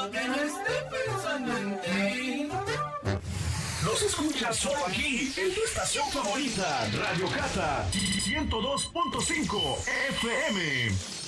que no esté pensando en ti. Los escuchas solo aquí, en tu estación favorita, Radio Cata 102.5 FM.